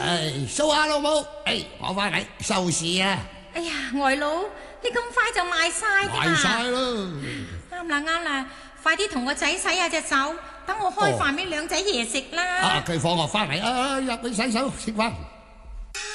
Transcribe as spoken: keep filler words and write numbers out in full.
誒，數下老母，誒，我翻嚟收市啊！ 哎呀，外佬，你咁快就賣晒㗎嘛？ 賣晒咯！ 啱啦啱啦，快啲同個仔洗下隻手，等我開飯俾兩仔爺食啦！ 啊，佢放學翻嚟啊，入去洗手食飯。